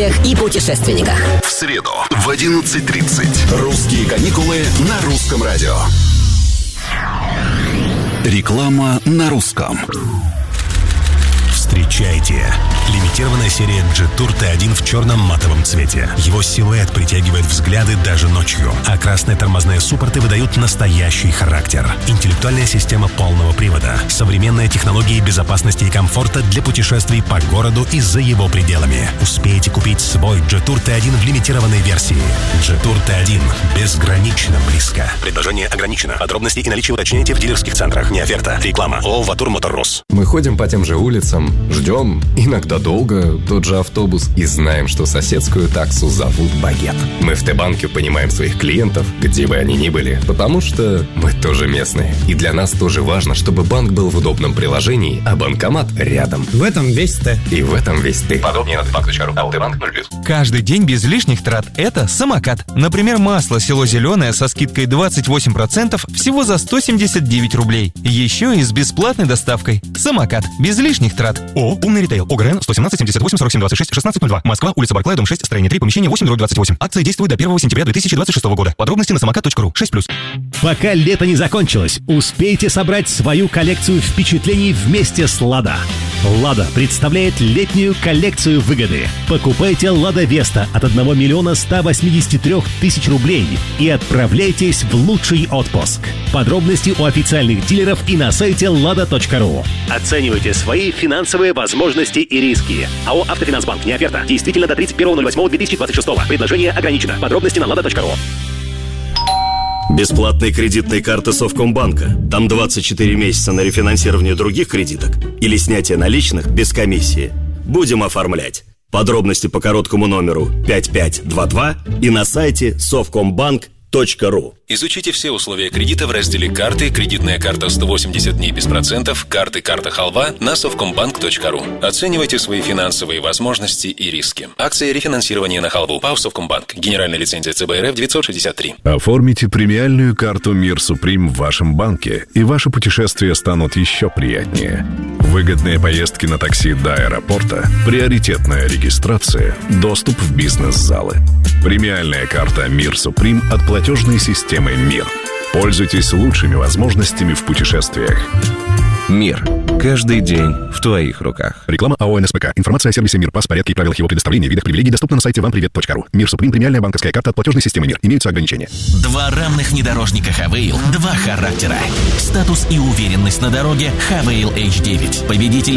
путешествиях и путешественниках. В среду в 11:30. Русские каникулы на Русском радио. Реклама на русском. Встречайте! Лимитированная серия Jetour T1 в черном матовом цвете. Его силуэт притягивает взгляды даже ночью, а красные тормозные суппорты выдают настоящий характер. Интеллектуальная система полного привода, современные технологии безопасности и комфорта для путешествий по городу и за его пределами. Успейте купить свой Jetour T1 в лимитированной версии. Jetour T1 безгранично близко. Предложение ограничено. Подробности и наличие уточняйте в дилерских центрах. Не оферта. Реклама. ООО «Ватур Моторрос». Мы ходим по тем же улицам, ждем, иногда долго, тот же автобус, и знаем, что соседскую таксу зовут Багет. Мы в Т-банке понимаем своих клиентов, где бы они ни были, потому что мы тоже местные. И для нас тоже важно, чтобы банк был в удобном приложении, а банкомат рядом. В этом весь Т. И в этом весь ты. Подробнее на tbank.ru. АО «Т-банк» 0+. Каждый день без лишних трат – это самокат. Например, масло село зеленое со скидкой 28% всего за 179 рублей. Еще и с бесплатной доставкой. Самокат. Без лишних трат. О, умный ритейл. ОГРН 117 78 47 26 1602. Москва, улица Барклая, дом 6, строение 3, помещение 8/28. Акция действует до 1 сентября 2026 года. Подробности на самокат.ру. 6+. Пока лето не закончилось, успейте собрать свою коллекцию впечатлений вместе с «Лада». «Лада» представляет летнюю коллекцию выгоды. Покупайте «Лада Веста» от 1 миллиона 183 тысяч рублей и отправляйтесь в лучший отпуск. Подробности у официальных дилеров и на сайте lada.ru. Оценивайте свои финансовые возможности и риски. АО «Автофинансбанк». Не оферта. Действительно до 31.08.2026. Предложение ограничено. Подробности на lada.ru. Бесплатные кредитные карты Совкомбанка. Там 24 месяца на рефинансирование других кредиток или снятие наличных без комиссии. Будем оформлять. Подробности по короткому номеру 5522 и на сайте совкомбанк.ру. Изучите все условия кредита в разделе «Карты», «Кредитная карта 180 дней без процентов», «Карты», «Карта Халва» на совкомбанк.ру. Оценивайте свои финансовые возможности и риски. Акция рефинансирования на халву. ПАО «Совкомбанк». Генеральная лицензия ЦБ РФ 963. Оформите премиальную карту «Мир Суприм» в вашем банке, и ваши путешествия станут еще приятнее. Выгодные поездки на такси до аэропорта, приоритетная регистрация, доступ в бизнес-залы. Премиальная карта «Мир Суприм» от платежной системы «Мир». Пользуйтесь лучшими возможностями в путешествиях. Мир. Каждый день в твоих руках. Реклама АО «НСПК». Информация о сервисе «Мир», порядке и правилах его предоставления, видах привилегий доступна на сайте вампривет.ру. «Мир Суприм» — премиальная банковская карта от платежной системы «Мир». Имеются ограничения. Два равных внедорожника Хавейл, два характера. Статус и уверенность на дороге Хавейл H9. Победитель